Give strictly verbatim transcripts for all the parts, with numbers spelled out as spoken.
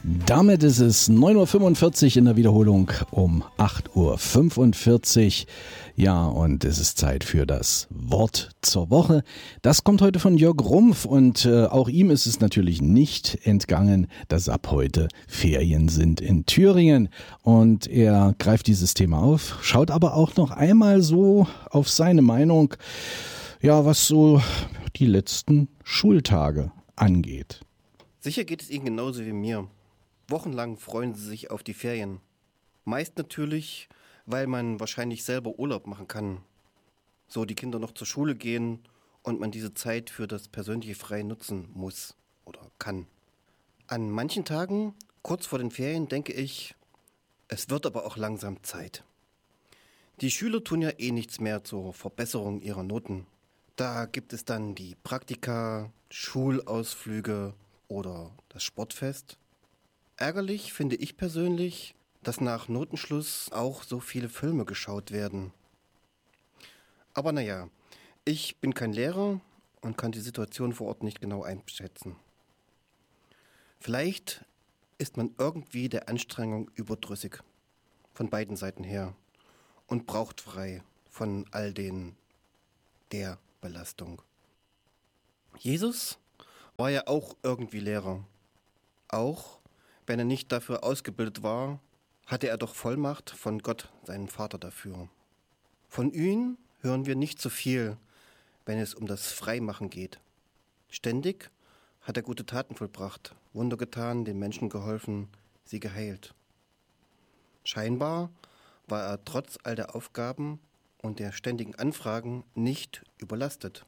Damit ist es neun Uhr fünfundvierzig in der Wiederholung um acht Uhr fünfundvierzig. Ja, und es ist Zeit für das Wort zur Woche. Das kommt heute von Jörg Rumpf und äh, auch ihm ist es natürlich nicht entgangen, dass ab heute Ferien sind in Thüringen. Und er greift dieses Thema auf, schaut aber auch noch einmal so auf seine Meinung, ja, was so die letzten Schultage angeht. Sicher geht es Ihnen genauso wie mir. Wochenlang freuen Sie sich auf die Ferien. Meist natürlich, weil man wahrscheinlich selber Urlaub machen kann. So die Kinder noch zur Schule gehen und man diese Zeit für das persönliche Freie nutzen muss oder kann. An manchen Tagen, kurz vor den Ferien, denke ich, es wird aber auch langsam Zeit. Die Schüler tun ja eh nichts mehr zur Verbesserung ihrer Noten. Da gibt es dann die Praktika, Schulausflüge oder das Sportfest. Ärgerlich finde ich persönlich, dass nach Notenschluss auch so viele Filme geschaut werden. Aber naja, ich bin kein Lehrer und kann die Situation vor Ort nicht genau einschätzen. Vielleicht ist man irgendwie der Anstrengung überdrüssig, von beiden Seiten her, und braucht frei von all den der Belastung. Jesus war ja auch irgendwie Lehrer. Auch wenn er nicht dafür ausgebildet war, hatte er doch Vollmacht von Gott, seinen Vater, dafür. Von ihm hören wir nicht so viel, wenn es um das Freimachen geht. Ständig hat er gute Taten vollbracht, Wunder getan, den Menschen geholfen, sie geheilt. Scheinbar war er trotz all der Aufgaben und der ständigen Anfragen nicht überlastet.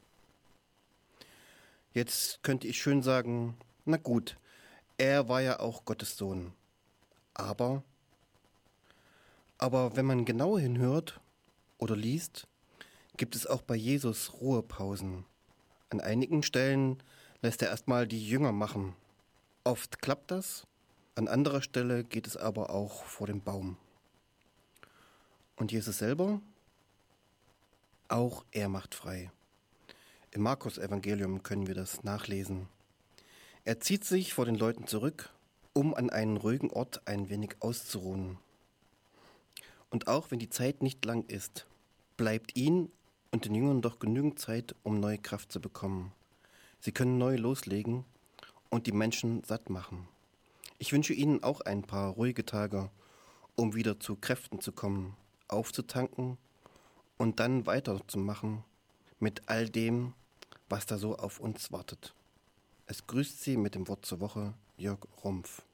Jetzt könnte ich schön sagen, na gut, er war ja auch Gottes Sohn. Aber, aber wenn man genau hinhört oder liest, gibt es auch bei Jesus Ruhepausen. An einigen Stellen lässt er erstmal die Jünger machen. Oft klappt das, an anderer Stelle geht es aber auch vor dem Baum. Und Jesus selber? Auch er macht frei. Im Markus-Evangelium können wir das nachlesen. Er zieht sich vor den Leuten zurück, um an einen ruhigen Ort ein wenig auszuruhen. Und auch wenn die Zeit nicht lang ist, bleibt ihm und den Jüngern doch genügend Zeit, um neue Kraft zu bekommen. Sie können neu loslegen und die Menschen satt machen. Ich wünsche Ihnen auch ein paar ruhige Tage, um wieder zu Kräften zu kommen, aufzutanken und dann weiterzumachen mit all dem, was da so auf uns wartet. Es grüßt Sie mit dem Wort zur Woche Jörg Rumpf.